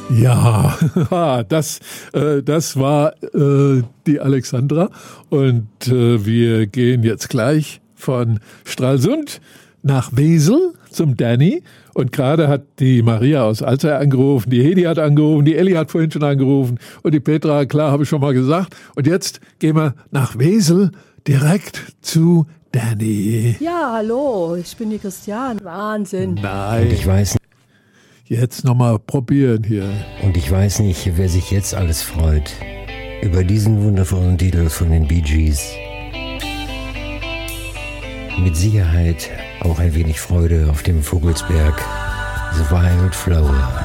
Ja, das war die Alexandra und wir gehen jetzt gleich von Stralsund nach Wesel zum Danny und gerade hat die Maria aus Alzey angerufen, die Hedi hat angerufen, die Elli hat vorhin schon angerufen und die Petra, klar, habe ich schon mal gesagt. Und jetzt gehen wir nach Wesel direkt zu Danny. Ja, hallo, ich bin die Christian. Wahnsinn. Nein. Und ich weiß nicht. Jetzt nochmal probieren hier. Und ich weiß nicht, wer sich jetzt alles freut über diesen wundervollen Titel von den Bee Gees. Mit Sicherheit auch ein wenig Freude auf dem Vogelsberg. The Wild Flower.